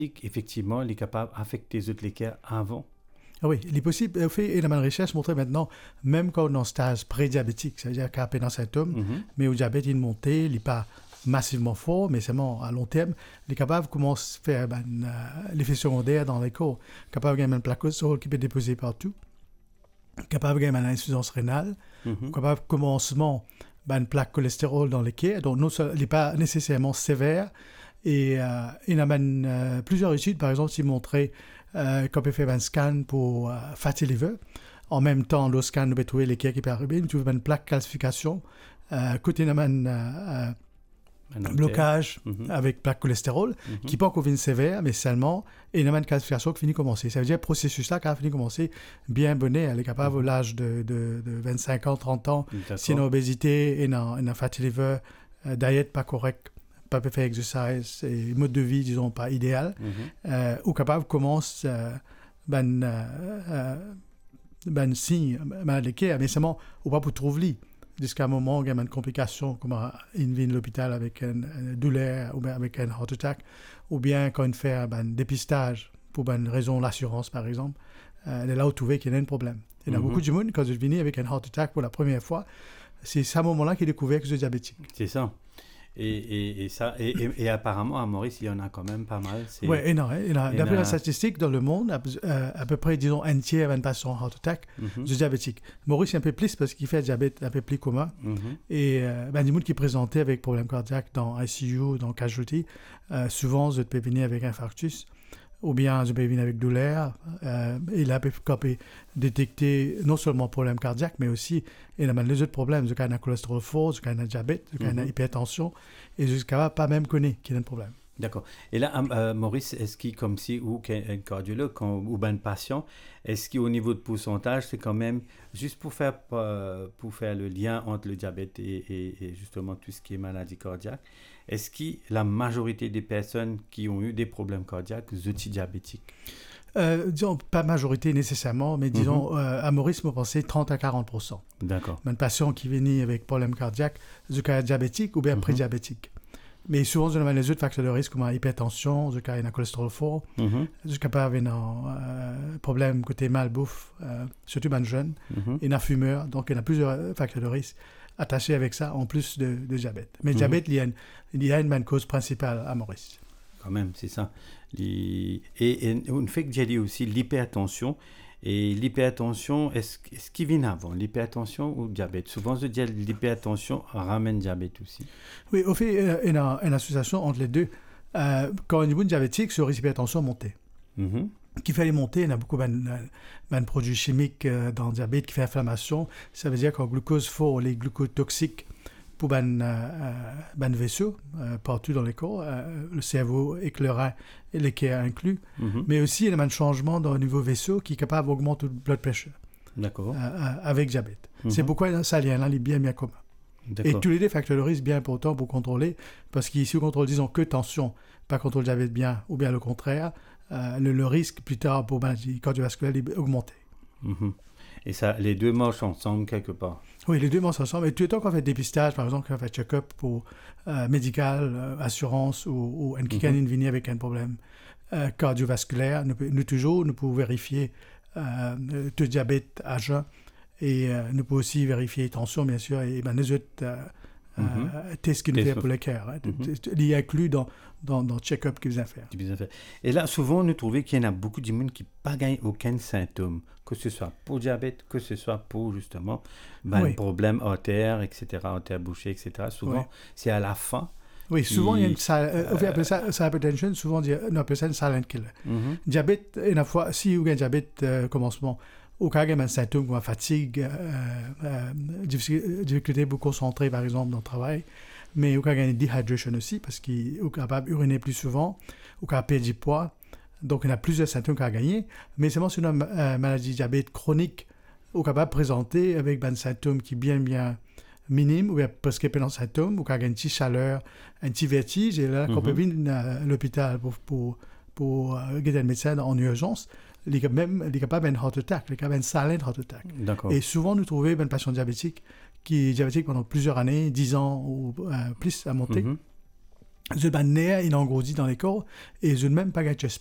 effectivement, il est capable d'affecter les autres l'équerre avant. Ah oui, il est possible. En fait, et la recherche montre maintenant, même quand on est en stade prédiabétique, c'est-à-dire qu'il y a peine un symptôme, mais au diabète, il est monté, il n'est pas massivement fort, mais seulement à long terme, il est capable de commencer à faire l'effet secondaire dans les corps, capable de gagner une plaque au sol qui peut déposer partout, capable de gagner une insuffisance rénale, capable de commencement une plaque cholestérol dans les quais, donc il n'est pas nécessairement sévère. Et il y a plusieurs études, par exemple, qui montraient qu'on peut faire un scan pour fatty liver. En même temps, le scan, nous peut trouver les quais qui peuvent arriver, nous trouvons une plaque calcification, côté un blocage avec plaque cholestérol, qui pas encore sévère, mais seulement, et il y a une calcification qui finit de commencer. Ça veut dire que le processus-là, qui a fini de commencer, bien bonnet, elle est capable, à l'âge de 25 ans, 30 ans, si une obésité et une fatty liver, diète pas correcte, pas faire exercice et mode de vie, disons, pas idéal, ou capable commence signe, l'équerre, mais seulement, ou pas pour trouver jusqu'à un moment où il y a une complication, comme une vie à l'hôpital avec une douleur, ou bien avec un heart attack, ou bien quand on fait un dépistage pour une raison de l'assurance, par exemple, elle est là où trouver qu'il y a un problème. Il y a beaucoup de monde, quand je viens avec un heart attack pour la première fois, c'est à ce moment-là qu'il a découvert que je suis diabétique. C'est ça. Et apparemment, à Maurice, il y en a quand même pas mal. Oui, d'après la statistique, dans le monde, à peu près, disons, un tiers de patients heart attack sont diabétiques. Maurice, un peu plus parce qu'il fait un diabète un peu plus commun. Et des gens qui présentaient avec problème cardiaque dans ICU, dans casualty, souvent, ils peuvent venir avec infarctus, ou bien ils peuvent venir avec douleur. Et là, ils peuvent détecter non seulement problème cardiaque, mais aussi les autres problèmes. Ils ont un cholestérol fort, ils ont un diabète, ils ont une hypertension, et jusqu'à pas même connaître qu'il y a un problème. D'accord. Et là, Maurice, est-ce qu'il, comme si, ou un cardiologue, ou un patient, est-ce qu'au niveau de pourcentage, c'est quand même, juste pour faire le lien entre le diabète et justement tout ce qui est maladie cardiaque, est-ce que la majorité des personnes qui ont eu des problèmes cardiaques sont diabétiques? Disons, pas majorité nécessairement, mais disons, à Maurice, je pensais 30 à 40%. D'accord. Un patient qui vient avec problème cardiaque, diabétique ou bien prédiabétique. Mais souvent, on a les autres facteurs de risque comme l'hypertension, un cholestérol fort, capable d'avoir un problème côté malbouffe, surtout les jeunes, et un fumeur. Donc, il y a plusieurs facteurs de risque attachés avec ça, en plus de diabète. Mais le diabète, il y a une cause principale à Maurice. Quand même, c'est ça. Et on fait que j'ai dit aussi l'hypertension. Et l'hypertension, est-ce qu'il vient avant, l'hypertension ou le diabète? Souvent, je dis l'hypertension ramène le diabète aussi. Oui, au fait, il y a une association entre les deux. Quand on est diabétique, le risque d'hypertension monte. Qui fait monter, il y a beaucoup de produits chimiques dans le diabète qui fait inflammation. Ça veut dire qu'en glucose fort, les glucoses toxiques pour vaisseau partout dans les corps, le cerveau et le rein et les quais inclus, mais aussi il y a un changement dans le niveau vaisseau qui est capable d'augmenter le blood pressure. D'accord. Avec diabète. C'est pourquoi ça lien là est bien commun. Et tous les deux facteurs de risque bien importants pour contrôler, parce qu'ici on contrôle, disons, que tension, pas contrôle diabète bien, ou bien le contraire, le risque plus tard pour maladie cardiovasculaire est augmenté. Et ça, les deux marchent ensemble quelque part. Oui, les deux marchent ensemble. Et tout le temps qu'on fait dépistage, par exemple, qu'on fait check-up pour médical, assurance, ou un quelqu'un vient avec un problème cardiovasculaire, nous pouvons vérifier le diabète à jeun, et nous pouvons aussi vérifier tension, bien sûr, et les autres tests qu'ils nous font pour le cœur. Il y a inclus dans le check-up qu'ils ont fait. Et là, souvent, nous trouvons qu'il y en a beaucoup de monde qui n'ont pas aucun symptôme, que ce soit pour diabète, que ce soit pour, justement, problème artère, etc., artère bouchée, etc. Souvent, c'est à la fin. Oui, souvent, il y a on appelle ça hypertension, souvent, on appelle ça une silent killer. Diabète, une fois, si vous avez un diabète commencement, au cas où il y a un symptôme comme la fatigue, difficulté pour concentrer, par exemple, dans le travail, mais au cas où il y a une dehydration aussi, parce qu'il est capable d'uriner plus souvent, au cas où il perd du poids. Donc, il y a plusieurs symptômes qu'il a gagné, mais seulement sur une maladie diabète chronique, au capable de présenter avec un symptôme qui est bien minime, ou bien presque pas un symptôme, ou qu'il y a une petite chaleur, un petit vertige, et là, qu'on peut venir à l'hôpital pour guider le médecin en urgence, il est capable d'un heart attack, il est capable d'un silent heart attack. D'accord. Et souvent, nous trouvons un patient diabétique qui est diabétique pendant plusieurs années, 10 ans ou plus à monter. je ban nerf, il en grossit dans les corps, et je ne même pas gâcher